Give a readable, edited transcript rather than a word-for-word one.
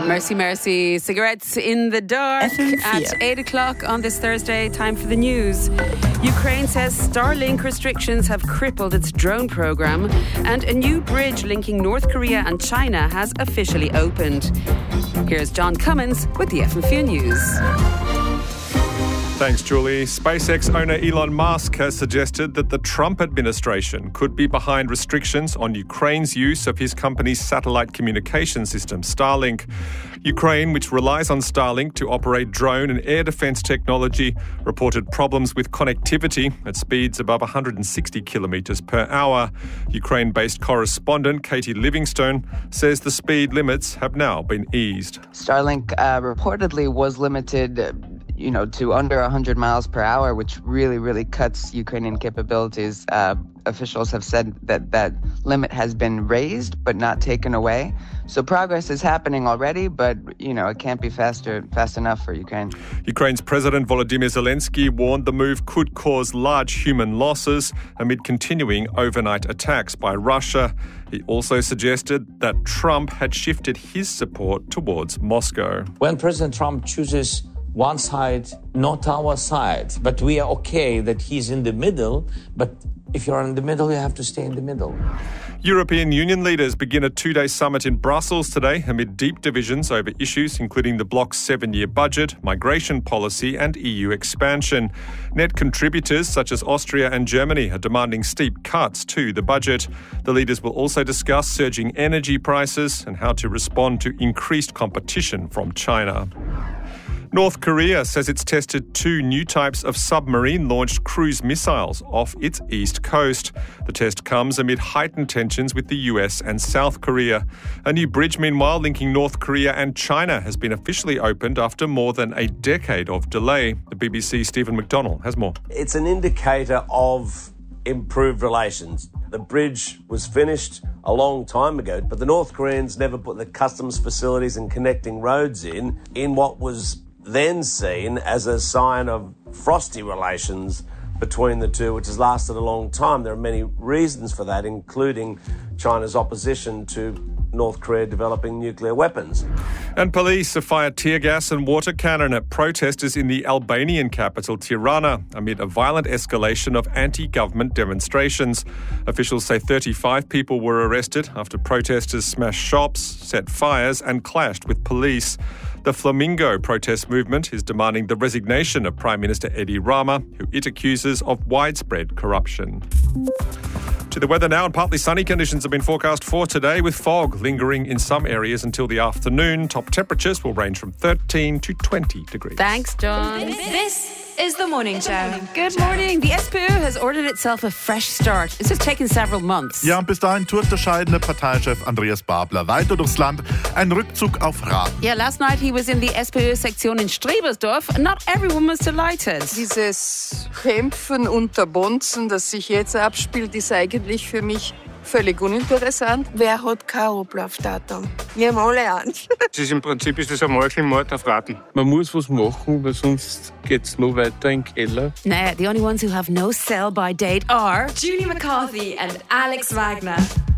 Mercy, mercy. Cigarettes in the dark at 8 o'clock on this Thursday. Time for the news. Ukraine says Starlink restrictions have crippled its drone program, and a new bridge linking North Korea and China has officially opened. Here's John Cummins with the FM4 News. Thanks, Julie. SpaceX owner Elon Musk has suggested that the Trump administration could be behind restrictions on Ukraine's use of his company's satellite communication system, Starlink. Ukraine, which relies on Starlink to operate drone and air defense technology, reported problems with connectivity at speeds above 160 kilometers per hour. Ukraine-based correspondent Katie Livingstone says the speed limits have now been eased. Starlink reportedly was limited to under 100 miles per hour, which really cuts Ukrainian capabilities. Officials have said that limit has been raised but not taken away. So progress is happening already, but, it can't be fast enough for Ukraine. Ukraine's President Volodymyr Zelensky warned the move could cause large human losses amid continuing overnight attacks by Russia. He also suggested that Trump had shifted his support towards Moscow. When President Trump chooses one side, not our side, but we are okay that he's in the middle, but if you're in the middle, you have to stay in the middle. European Union leaders begin a two-day summit in Brussels today amid deep divisions over issues including the bloc's 7-year budget, migration policy and EU expansion. Net contributors such as Austria and Germany are demanding steep cuts to the budget. The leaders will also discuss surging energy prices and how to respond to increased competition from China. North Korea says it's tested 2 new types of submarine-launched cruise missiles off its east coast. The test comes amid heightened tensions with the US and South Korea. A new bridge, meanwhile, linking North Korea and China has been officially opened after more than a decade of delay. The BBC's Stephen McDonnell has more. It's an indicator of improved relations. The bridge was finished a long time ago, but the North Koreans never put the customs facilities and connecting roads in what was then seen as a sign of frosty relations between the two, which has lasted a long time. There are many reasons for that, including China's opposition to North Korea developing nuclear weapons. And police have fired tear gas and water cannon at protesters in the Albanian capital, Tirana, amid a violent escalation of anti-government demonstrations. Officials say 35 people were arrested after protesters smashed shops, set fires and clashed with police. The Flamingo protest movement is demanding the resignation of Prime Minister Edi Rama, who it accuses of widespread corruption. To the weather now, and partly sunny conditions have been forecast for today, with fog lingering in some areas until the afternoon. Top temperatures will range from 13 to 20 degrees. Thanks, John. This is The Morning Show. Good morning. The SPÖ has ordered itself a fresh start. This has taken several months. Ja, und bis dahin tourt der scheidende Parteichef Andreas Babler weiter durchs Land. Ein Rückzug auf Rat. Yeah, last night he was in the SPÖ-Sektion in Strebersdorf. Not everyone was delighted. Dieses Kämpfen unter Bonzen, das sich jetzt abspielt, ist eigentlich für mich völlig uninteressant. Wer hat kein Oblauftdatum? Wir haben alle eins. Im Prinzip ist das ein Mord auf Raten. Man muss was machen, weil sonst geht's noch weiter in den Keller. Nah, the only ones who have no sell-by date are Julie McCarthy and Alex Wagner.